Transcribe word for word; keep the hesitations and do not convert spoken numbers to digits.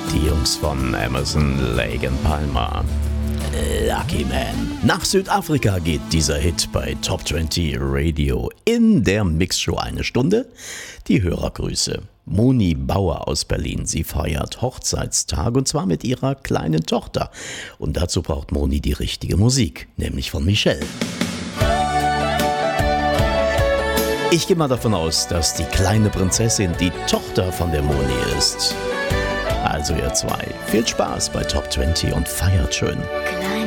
Die Jungs von Emerson, Lake and Palmer. Lucky Man. Nach Südafrika geht dieser Hit bei Top zwanzig Radio in der Mixshow eine Stunde. Die Hörergrüße. Moni Bauer aus Berlin. Sie feiert Hochzeitstag und zwar mit ihrer kleinen Tochter. Und dazu braucht Moni die richtige Musik, nämlich von Michelle. Ich gehe mal davon aus, dass die kleine Prinzessin die Tochter von der Moni ist. Also ihr zwei, viel Spaß bei Top zwanzig und feiert schön. Klein